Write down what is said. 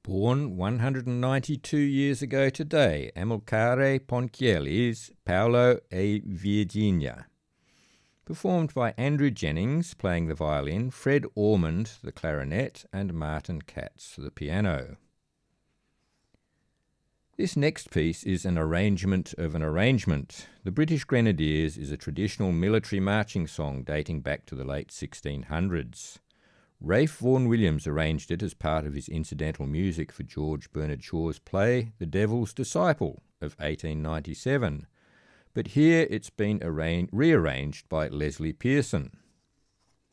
Born 192 years ago today, Amilcare Ponchielli's Paolo e Virginia. Performed by Andrew Jennings, playing the violin, Fred Ormond, the clarinet, and Martin Katz, the piano. This next piece is an arrangement of an arrangement. The British Grenadiers is a traditional military marching song dating back to the late 1600s. Ralph Vaughan Williams arranged it as part of his incidental music for George Bernard Shaw's play The Devil's Disciple of 1897, but here it's been rearranged by Leslie Pearson.